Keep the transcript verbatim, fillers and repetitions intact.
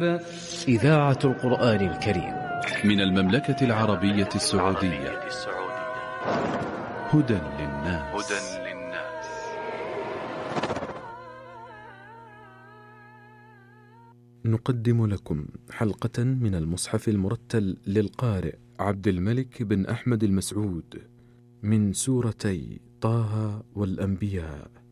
الذنب. إذاعة القرآن الكريم من المملكة العربية السعودية. هدى للناس. نقدم لكم حلقة من المصحف المرتل للقارئ عبد الملك بن أحمد المسعود من سورتي طه والأنبياء.